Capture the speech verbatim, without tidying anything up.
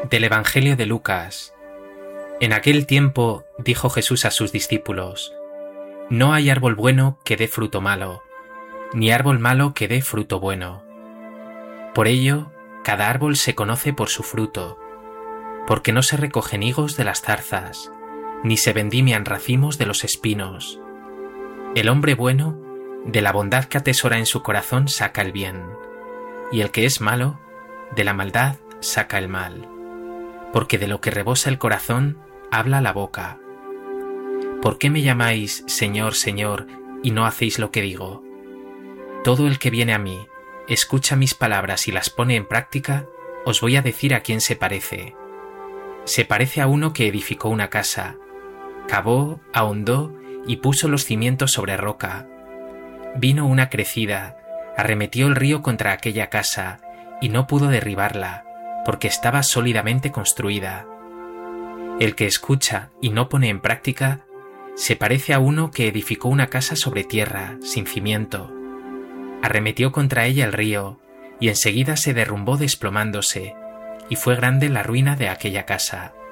Del Evangelio de Lucas. En aquel tiempo dijo Jesús a sus discípulos: No hay árbol bueno que dé fruto malo, ni árbol malo que dé fruto bueno. Por ello, cada árbol se conoce por su fruto, porque no se recogen higos de las zarzas, ni se vendimian racimos de los espinos. El hombre bueno, de la bondad que atesora en su corazón saca el bien, y el que es malo, de la maldad saca el mal. Porque de lo que rebosa el corazón, habla la boca. ¿Por qué me llamáis Señor, Señor, y no hacéis lo que digo? Todo el que viene a mí, escucha mis palabras y las pone en práctica, os voy a decir a quién se parece. Se parece a uno que edificó una casa, cavó, ahondó y puso los cimientos sobre roca. Vino una crecida, arremetió el río contra aquella casa, y no pudo derribarla, porque estaba sólidamente construida. El que escucha y no pone en práctica se parece a uno que edificó una casa sobre tierra, sin cimiento. Arremetió contra ella el río, y enseguida se derrumbó desplomándose, y fue grande la ruina de aquella casa.